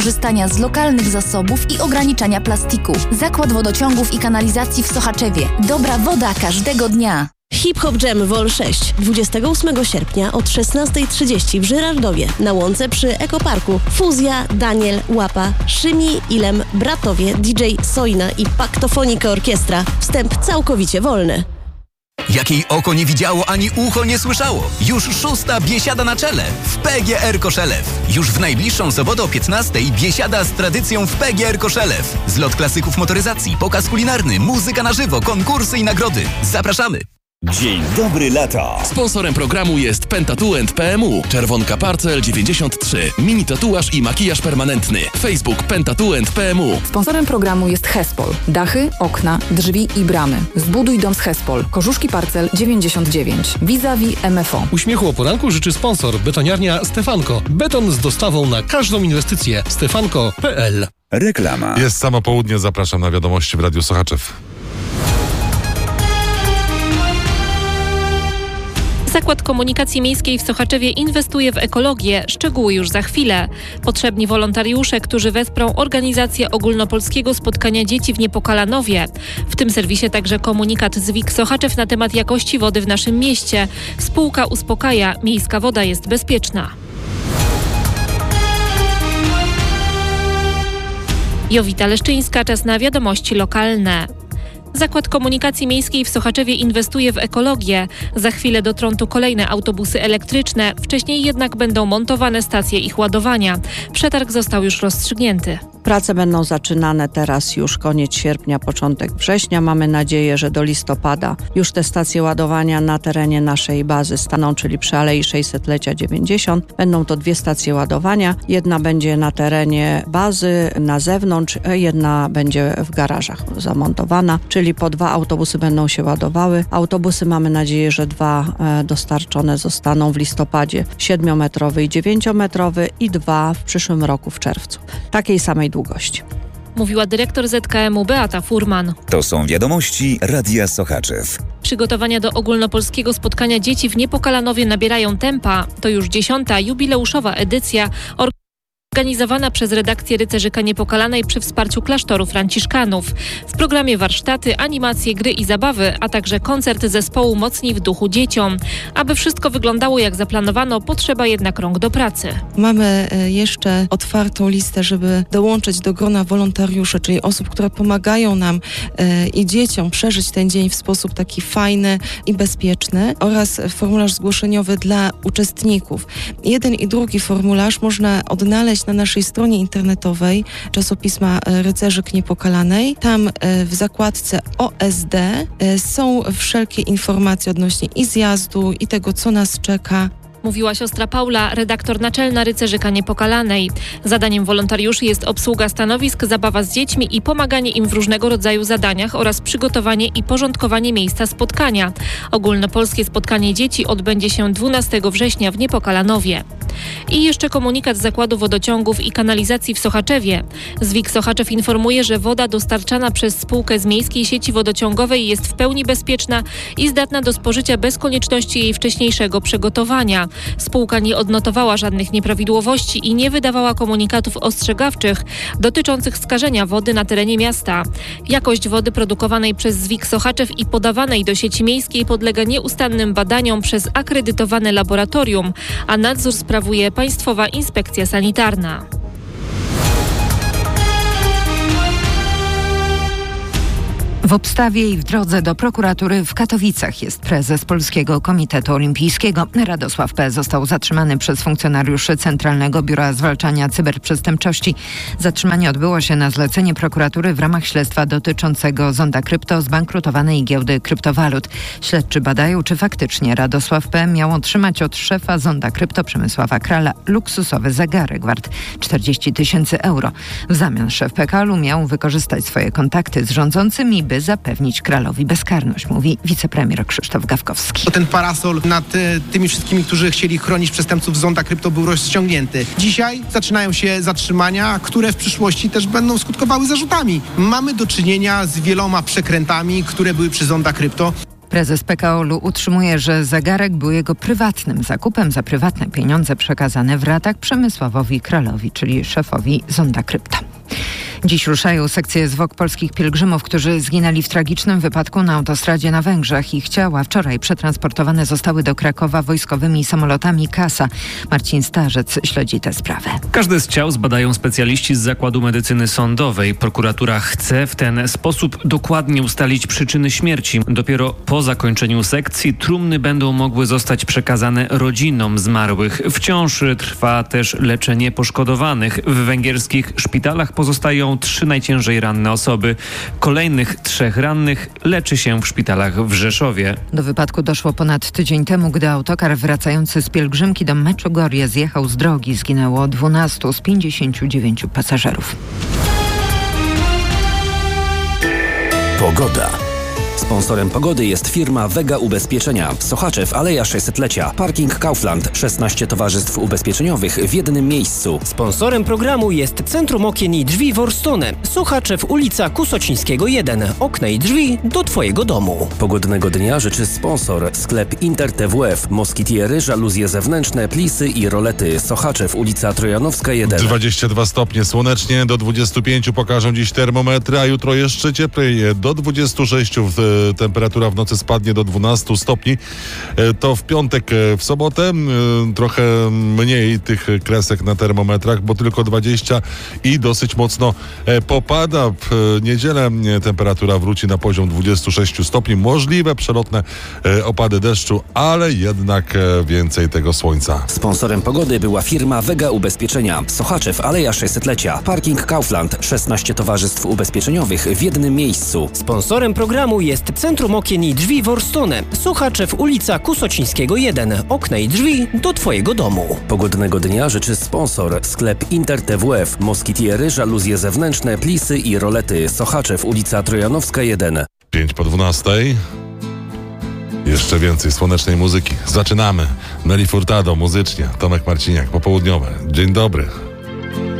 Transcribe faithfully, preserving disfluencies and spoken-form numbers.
korzystania z lokalnych zasobów i ograniczania plastiku. Zakład Wodociągów i Kanalizacji w Sochaczewie. Dobra woda każdego dnia. Hip Hop Jam Vol sześć dwudziestego ósmego sierpnia od szesnastej trzydzieści w Żyrardowie na łące przy Ekoparku. Fuzja, Daniel, Łapa, Szymi, Ilem, Bratowie, D J Soina i Paktofonika Orkiestra. Wstęp całkowicie wolny. Jakiej oko nie widziało, ani ucho nie słyszało. Już szósta biesiada na czele w P G R Koszelew. Już w najbliższą sobotę o piętnastej biesiada z tradycją w P G R Koszelew. Zlot klasyków motoryzacji, pokaz kulinarny, muzyka na żywo, konkursy i nagrody. Zapraszamy! Dzień dobry lata. Sponsorem programu jest Pentatuent P M U. Czerwonka Parcel dziewięćdziesiąt trzy. Mini tatuaż i makijaż permanentny. Facebook Pentatuent P M U. Sponsorem programu jest Hespol. Dachy, okna, drzwi i bramy. Zbuduj dom z Hespol. Korzuszki Parcel dziewięćdziesiąt dziewięć. Vis-a-vis M F O. Uśmiechu o poranku życzy sponsor betoniarnia Stefanko. Beton z dostawą na każdą inwestycję. stefanko kropka p l. Reklama. Jest samo południe, zapraszam na wiadomości w Radiu Sochaczew. Zakład Komunikacji Miejskiej w Sochaczewie inwestuje w ekologię. Szczegóły już za chwilę. Potrzebni wolontariusze, którzy wesprą organizację ogólnopolskiego spotkania dzieci w Niepokalanowie. W tym serwisie także komunikat z W I K Sochaczew na temat jakości wody w naszym mieście. Spółka uspokaja, miejska woda jest bezpieczna. Jowita Leszczyńska, czas na wiadomości lokalne. Zakład Komunikacji Miejskiej w Sochaczewie inwestuje w ekologię. Za chwilę dotrą tu kolejne autobusy elektryczne. Wcześniej jednak będą montowane stacje ich ładowania. Przetarg został już rozstrzygnięty. Prace będą zaczynane teraz już koniec sierpnia, początek września. Mamy nadzieję, że do listopada już te stacje ładowania na terenie naszej bazy staną, czyli przy Alei sześćsetlecia dziewięćdziesiąt. Będą to dwie stacje ładowania. Jedna będzie na terenie bazy, na zewnątrz, jedna będzie w garażach zamontowana, czyli po dwa autobusy będą się ładowały. Autobusy mamy nadzieję, że dwa e, dostarczone zostaną w listopadzie, siedmiometrowy i dziewięciometrowy i dwa w przyszłym roku w czerwcu. Takiej samej długości. Mówiła dyrektor Z K M u Beata Furman. To są wiadomości Radia Sochaczew. Przygotowania do ogólnopolskiego spotkania dzieci w Niepokalanowie nabierają tempa. To już dziesiąta jubileuszowa edycja organizowana przez redakcję Rycerzyka Niepokalanej przy wsparciu klasztoru franciszkanów. W programie warsztaty, animacje, gry i zabawy, a także koncert zespołu Mocni w duchu dzieciom. Aby wszystko wyglądało jak zaplanowano, potrzeba jednak rąk do pracy. Mamy jeszcze otwartą listę, żeby dołączyć do grona wolontariuszy, czyli osób, które pomagają nam e, i dzieciom przeżyć ten dzień w sposób taki fajny i bezpieczny, oraz formularz zgłoszeniowy dla uczestników. Jeden i drugi formularz można odnaleźć na naszej stronie internetowej czasopisma Rycerzyk Niepokalanej. Tam w zakładce O S D są wszelkie informacje odnośnie i zjazdu, i tego, co nas czeka. Mówiła siostra Paula, redaktor naczelna Rycerzyka Niepokalanej. Zadaniem wolontariuszy jest obsługa stanowisk, zabawa z dziećmi i pomaganie im w różnego rodzaju zadaniach oraz przygotowanie i porządkowanie miejsca spotkania. Ogólnopolskie spotkanie dzieci odbędzie się dwunastego września w Niepokalanowie. I jeszcze komunikat z Zakładu Wodociągów i Kanalizacji w Sochaczewie. Z W I K Sochaczew informuje, że woda dostarczana przez spółkę z miejskiej sieci wodociągowej jest w pełni bezpieczna i zdatna do spożycia bez konieczności jej wcześniejszego przygotowania. Spółka nie odnotowała żadnych nieprawidłowości i nie wydawała komunikatów ostrzegawczych dotyczących skażenia wody na terenie miasta. Jakość wody produkowanej przez Z W I K Sochaczew i podawanej do sieci miejskiej podlega nieustannym badaniom przez akredytowane laboratorium, a nadzór sprawuje Państwowa Inspekcja Sanitarna. W obstawie i w drodze do prokuratury w Katowicach jest prezes Polskiego Komitetu Olimpijskiego. Radosław P. został zatrzymany przez funkcjonariuszy Centralnego Biura Zwalczania Cyberprzestępczości. Zatrzymanie odbyło się na zlecenie prokuratury w ramach śledztwa dotyczącego Zonda Krypto, zbankrutowanej giełdy kryptowalut. Śledczy badają, czy faktycznie Radosław P. miał otrzymać od szefa Zonda Krypto Przemysława Krala luksusowy zegarek wart czterdzieści tysięcy euro. W zamian szef P K L-u miał wykorzystać swoje kontakty z rządzącymi, by zapewnić Kralowi bezkarność, mówi wicepremier Krzysztof Gawkowski. Ten parasol nad y, tymi wszystkimi, którzy chcieli chronić przestępców Zonda Krypto, był rozciągnięty. Dzisiaj zaczynają się zatrzymania, które w przyszłości też będą skutkowały zarzutami. Mamy do czynienia z wieloma przekrętami, które były przy Zonda Krypto. Prezes P K O L u utrzymuje, że zegarek był jego prywatnym zakupem za prywatne pieniądze przekazane w ratach Przemysławowi Kralowi, czyli szefowi Zonda Krypto. Dziś ruszają sekcje zwłok polskich pielgrzymów, którzy zginęli w tragicznym wypadku na autostradzie na Węgrzech. Ich ciała wczoraj przetransportowane zostały do Krakowa wojskowymi samolotami Kasa. Marcin Starzec śledzi tę sprawę. Każde z ciał zbadają specjaliści z Zakładu Medycyny Sądowej. Prokuratura chce w ten sposób dokładnie ustalić przyczyny śmierci. Dopiero po zakończeniu sekcji trumny będą mogły zostać przekazane rodzinom zmarłych. Wciąż trwa też leczenie poszkodowanych. W węgierskich szpitalach pozostają trzy najciężej ranne osoby. Kolejnych trzech rannych leczy się w szpitalach w Rzeszowie. Do wypadku doszło ponad tydzień temu, gdy autokar wracający z pielgrzymki do Meczugorje zjechał z drogi. Zginęło dwunastu z pięćdziesięciu dziewięciu pasażerów. Pogoda. Sponsorem pogody jest firma Vega Ubezpieczenia. Sochaczew, Aleja sześćsetlecia. Parking Kaufland. szesnaście towarzystw ubezpieczeniowych w jednym miejscu. Sponsorem programu jest Centrum Okien i Drzwi Worstone. Sochaczew, ulica Kusocińskiego jeden. Okna i drzwi do Twojego domu. Pogodnego dnia życzy sponsor. Sklep Inter T W F. Moskitiery, żaluzje zewnętrzne, plisy i rolety. Sochaczew, ulica Trojanowska jeden. dwadzieścia dwa stopnie słonecznie, do dwudziestu pięciu pokażą dziś termometry, a jutro jeszcze cieplej, do dwudziestu sześciu. W temperatura w nocy spadnie do dwunastu stopni. To w piątek, w sobotę trochę mniej tych kresek na termometrach, bo tylko dwadzieścia i dosyć mocno popada. W niedzielę temperatura wróci na poziom dwudziestu sześciu stopni. Możliwe przelotne opady deszczu, ale jednak więcej tego słońca. Sponsorem pogody była firma Vega Ubezpieczenia. Sochaczew, Aleja sześćsetlecia. Parking Kaufland. szesnaście towarzystw ubezpieczeniowych w jednym miejscu. Sponsorem programu jest Centrum Okien i Drzwi Worstone. Sochaczew, ulica Kusocińskiego jeden. Okna i drzwi do Twojego domu. Pogodnego dnia życzy sponsor. Sklep Inter T W F. Moskitiery, żaluzje zewnętrzne, plisy i rolety. Sochaczew, ulica Trojanowska jeden. pięć po dwunastej. Jeszcze więcej słonecznej muzyki. Zaczynamy. Nelly Furtado muzycznie. Tomek Marciniak, popołudniowe. Dzień dobry.